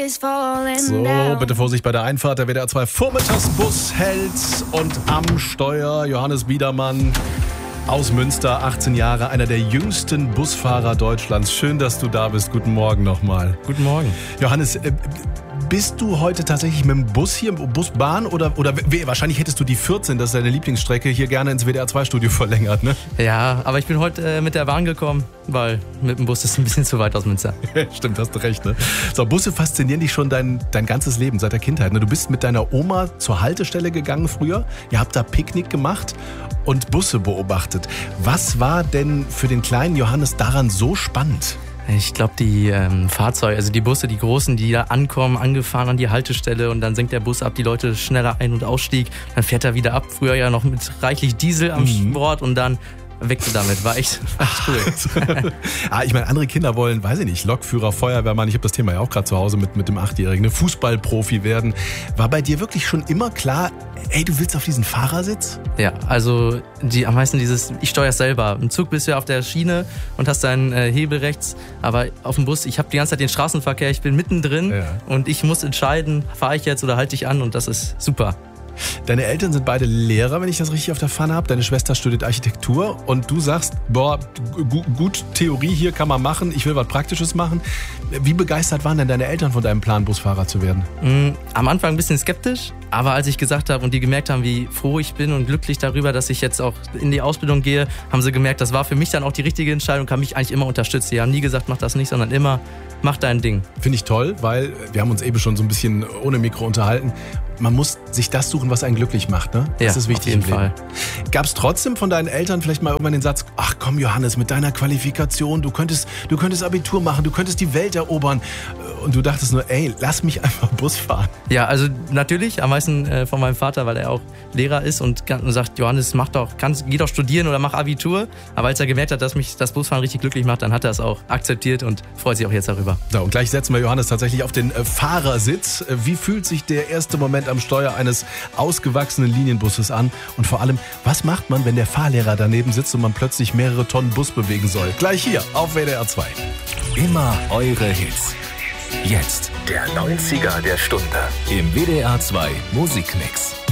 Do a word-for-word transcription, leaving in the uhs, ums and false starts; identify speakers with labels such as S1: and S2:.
S1: So, bitte Vorsicht bei der Einfahrt. Der W D R zwei Vormittagsbus hält und am Steuer Johannes Biedermann aus Münster, achtzehn Jahre, einer der jüngsten Busfahrer Deutschlands. Schön, dass du da bist. Guten Morgen nochmal.
S2: Guten Morgen.
S1: Johannes, äh, bist du heute tatsächlich mit dem Bus hier, Busbahn oder, oder wahrscheinlich hättest du die vierzehn, das ist deine Lieblingsstrecke, hier gerne ins W D R zwei Studio verlängert, ne?
S2: Ja, aber ich bin heute äh, mit der Bahn gekommen, weil mit dem Bus ist es ein bisschen zu weit aus Münster.
S1: Stimmt, hast du recht, ne? So, Busse faszinieren dich schon dein, dein ganzes Leben, seit der Kindheit, ne? Du bist mit deiner Oma zur Haltestelle gegangen früher, ihr habt da Picknick gemacht und Busse beobachtet. Was war denn für den kleinen Johannes daran so spannend?
S2: Ich glaube, die ähm, Fahrzeuge, also die Busse, die großen, die da ankommen, angefahren an die Haltestelle und dann senkt der Bus ab, die Leute schneller ein- und ausstieg, dann fährt er wieder ab, früher ja noch mit reichlich Diesel am mhm. Bord und dann weg damit, war echt, war echt cool.
S1: ah, ich meine, andere Kinder wollen, weiß ich nicht, Lokführer, Feuerwehrmann, ich habe das Thema ja auch gerade zu Hause mit, mit dem Achtjährigen, ne, Fußballprofi werden. War bei dir wirklich schon immer klar, ey, du willst auf diesen Fahrersitz?
S2: Ja, also die, am meisten dieses, ich steuere selber. Im Zug bist du ja auf der Schiene und hast deinen äh, Hebel rechts, aber auf dem Bus, ich habe die ganze Zeit den Straßenverkehr, ich bin mittendrin ja. und ich muss entscheiden, fahre ich jetzt oder halte ich an und das ist super.
S1: Deine Eltern sind beide Lehrer, wenn ich das richtig auf der Pfanne habe. Deine Schwester studiert Architektur und du sagst, boah, gu- gut, Theorie hier kann man machen, ich will was Praktisches machen. Wie begeistert waren denn deine Eltern von deinem Plan, Busfahrer zu werden?
S2: Mm, am Anfang ein bisschen skeptisch, aber als ich gesagt habe und die gemerkt haben, wie froh ich bin und glücklich darüber, dass ich jetzt auch in die Ausbildung gehe, haben sie gemerkt, das war für mich dann auch die richtige Entscheidung, haben mich eigentlich immer unterstützt. Die haben nie gesagt, mach das nicht, sondern immer, mach dein Ding.
S1: Finde ich toll, weil wir haben uns eben schon so ein bisschen ohne Mikro unterhalten. Man muss sich das suchen, was einen glücklich macht, ne? Das
S2: ja,
S1: ist wichtig.
S2: Auf jeden
S1: im Leben.
S2: Fall.
S1: Gab es trotzdem von deinen Eltern vielleicht mal irgendwann den Satz, ach komm Johannes, mit deiner Qualifikation, du könntest, du könntest Abitur machen, du könntest die Welt erobern. Und du dachtest nur, ey, lass mich einfach Bus fahren.
S2: Ja, also natürlich, am meisten äh, von meinem Vater, weil er auch Lehrer ist und, und sagt, Johannes, mach doch, kannst, geh doch studieren oder mach Abitur. Aber als er gemerkt hat, dass mich das Busfahren richtig glücklich macht, dann hat er es auch akzeptiert und freut sich auch jetzt darüber.
S1: So, und gleich setzen wir Johannes tatsächlich auf den äh, Fahrersitz. Wie fühlt sich der erste Moment am Steuer eines ausgewachsenen Linienbusses an? Und vor allem, was macht man, wenn der Fahrlehrer daneben sitzt und man plötzlich mehrere Tonnen Bus bewegen soll? Gleich hier auf W D R zwei.
S3: Immer eure Hits. Jetzt der neunziger der Stunde im W D R zwei Musikmix.